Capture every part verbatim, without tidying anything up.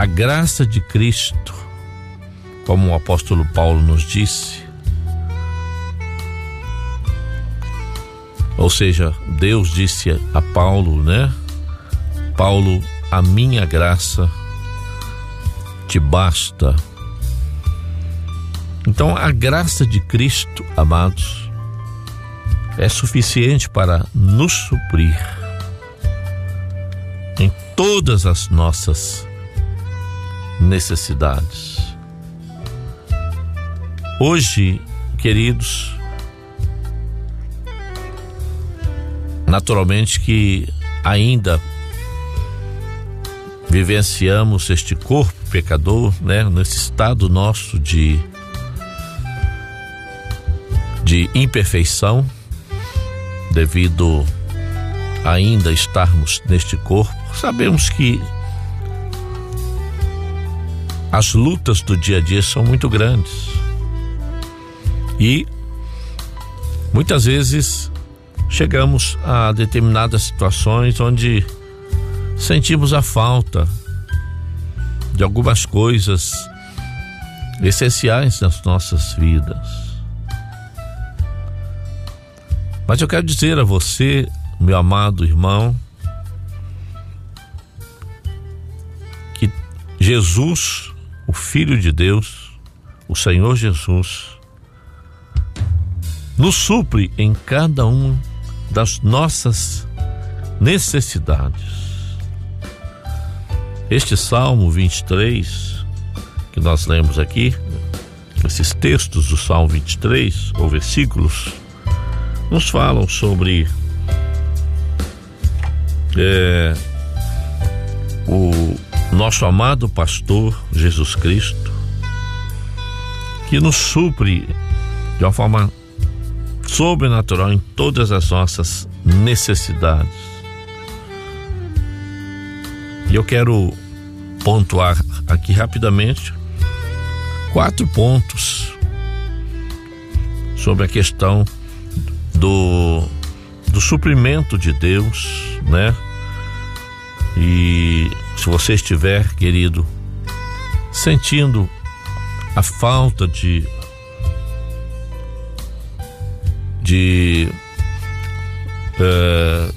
a graça de Cristo, como o apóstolo Paulo nos disse, ou seja, Deus disse a Paulo, né? Paulo, a minha graça te basta. Então, a graça de Cristo, amados, é suficiente para nos suprir em todas as nossas necessidades. Hoje, queridos, naturalmente que ainda vivenciamos este corpo pecador, né, nesse estado nosso de de imperfeição, devido ainda estarmos neste corpo. Sabemos que as lutas do dia a dia são muito grandes e muitas vezes chegamos a determinadas situações onde sentimos a falta de algumas coisas essenciais nas nossas vidas. Mas eu quero dizer a você, meu amado irmão, que Jesus, o Filho de Deus, o Senhor Jesus, nos supre em cada uma das nossas necessidades. Este Salmo vinte e três, que nós lemos aqui, esses textos do Salmo vinte e três, ou versículos, nos falam sobre é, o nosso amado pastor Jesus Cristo, que nos supre de uma forma sobrenatural em todas as nossas necessidades. E eu quero pontuar aqui rapidamente quatro pontos sobre a questão do, do suprimento de Deus, né? E se você estiver, querido, sentindo a falta de de é,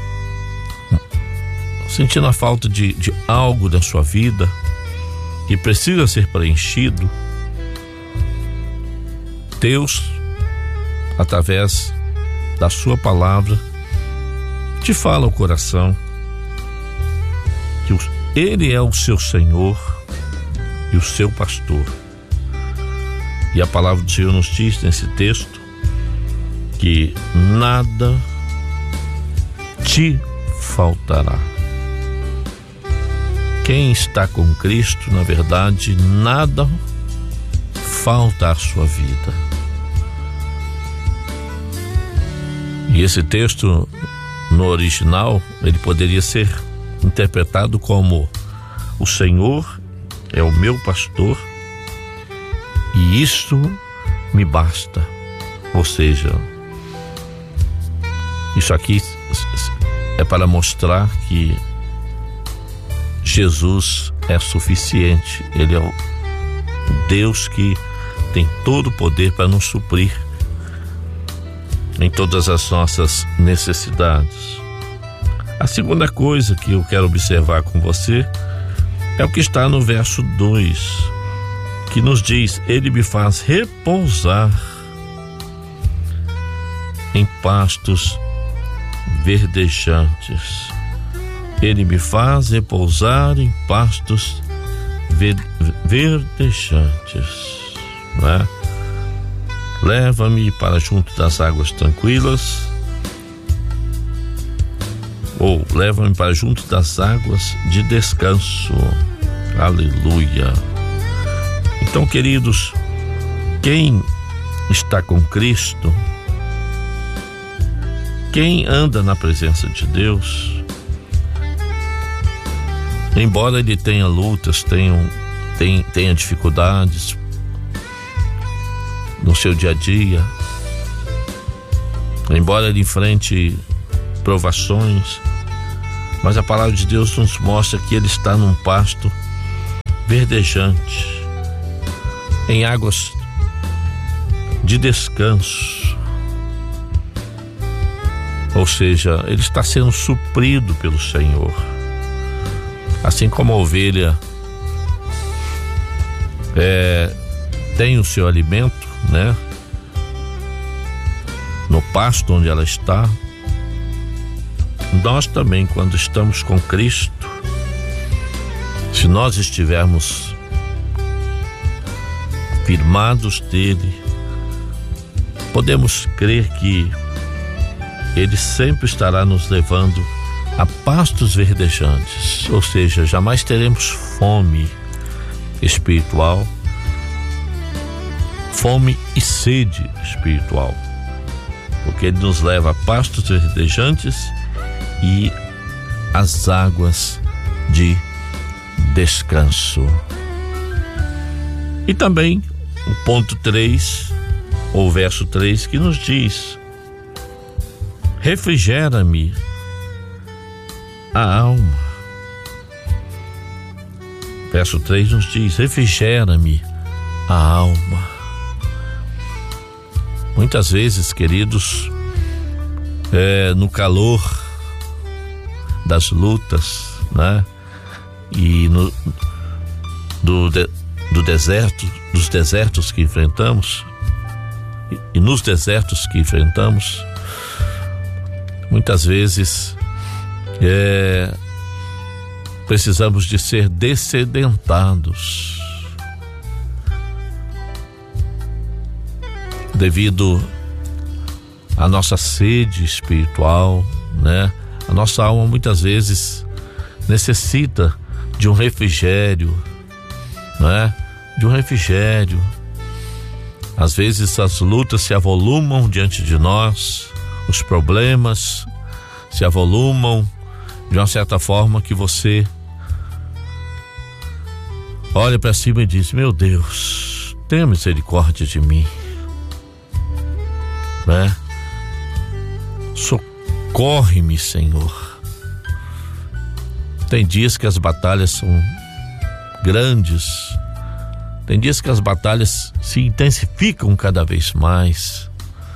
sentindo a falta de, de algo da sua vida que precisa ser preenchido, Deus, através da sua palavra, te fala ao coração que Ele é o seu Senhor e o seu pastor. E a palavra do Senhor nos diz nesse texto que nada te faltará. Quem está com Cristo, na verdade, nada falta à sua vida. E esse texto, no original, ele poderia ser interpretado como: o Senhor é o meu pastor e isto me basta. Ou seja, isso aqui é para mostrar que Jesus é suficiente. Ele é o Deus que tem todo o poder para nos suprir em todas as nossas necessidades. A segunda coisa que eu quero observar com você é o que está no verso dois, que nos diz: Ele me faz repousar em pastos verdejantes. Ele me faz repousar em pastos verdejantes, né? Leva-me para junto das águas tranquilas, ou leva-me para junto das águas de descanso. Aleluia. Então, queridos, quem está com Cristo, quem anda na presença de Deus, embora ele tenha lutas, tenha, tenha, tenha dificuldades no seu dia a dia, embora ele enfrente provações, mas a palavra de Deus nos mostra que ele está num pasto verdejante, em águas de descanso. Ou seja, ele está sendo suprido pelo Senhor. Assim como a ovelha é, tem o seu alimento, né? No pasto onde ela está, nós também, quando estamos com Cristo, se nós estivermos firmados dele, podemos crer que ele sempre estará nos levando a pastos verdejantes, ou seja, jamais teremos fome espiritual, fome e sede espiritual, porque ele nos leva a pastos verdejantes e as águas de descanso. E também o ponto três, ou verso três, que nos diz: refrigera-me a alma. Verso três nos diz: refrigera-me a alma. Muitas vezes, queridos, é, no calor das lutas, né? E no, do, de, do deserto, dos desertos que enfrentamos, e, e nos desertos que enfrentamos, muitas vezes é, precisamos de ser dessedentados devido à nossa sede espiritual, né? A nossa alma muitas vezes necessita de um refrigério, né? De um refrigério. Às vezes as lutas se avolumam diante de nós, os problemas se avolumam de uma certa forma que você olha para cima e diz: meu Deus, tenha misericórdia de mim, né? Socorre-me, Senhor. Tem dias que as batalhas são grandes, tem dias que as batalhas se intensificam cada vez mais,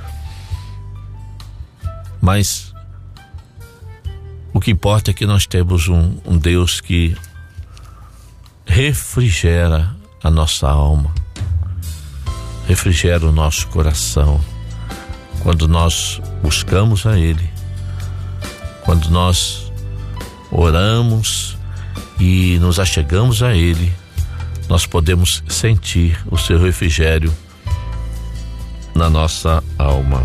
mas o que importa é que nós temos um, um Deus que refrigera a nossa alma, refrigera o nosso coração, quando nós buscamos a Ele, quando nós oramos e nos achegamos a Ele, nós podemos sentir o seu refrigério na nossa alma.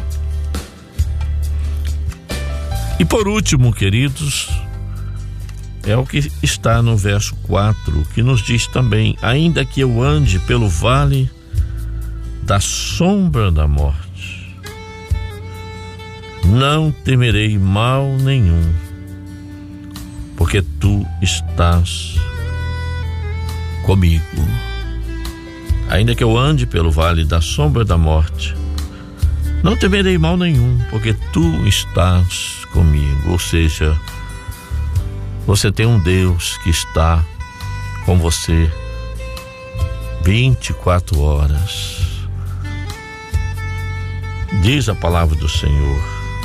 E por último, queridos, é o que está no verso quatro, que nos diz também: ainda que eu ande pelo vale da sombra da morte, não temerei mal nenhum, porque tu estás comigo. Ainda que eu ande pelo vale da sombra da morte, não temerei mal nenhum, porque tu estás comigo. Ou seja, você tem um Deus que está com você vinte e quatro horas. Diz a palavra do Senhor: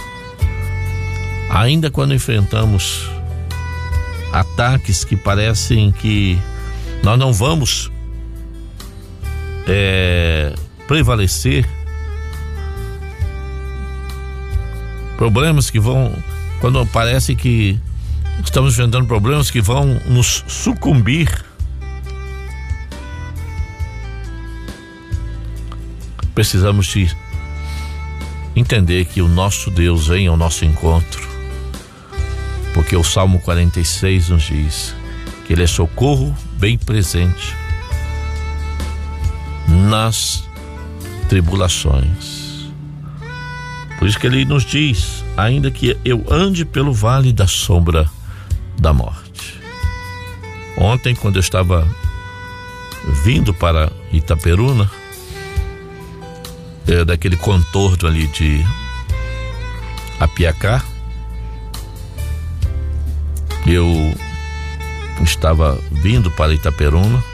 ainda quando enfrentamos ataques que parecem que nós não vamos é, prevalecer, problemas que vão, quando parece que estamos enfrentando problemas que vão nos sucumbir, precisamos de entender que o nosso Deus vem ao nosso encontro, porque o Salmo quarenta e seis nos diz que Ele é socorro bem presente nas tribulações. Por isso que Ele nos diz: ainda que eu ande pelo vale da sombra da morte. Ontem, quando eu estava vindo para Itaperuna, é, daquele contorno ali de Apiacá, eu estava vindo para Itaperuna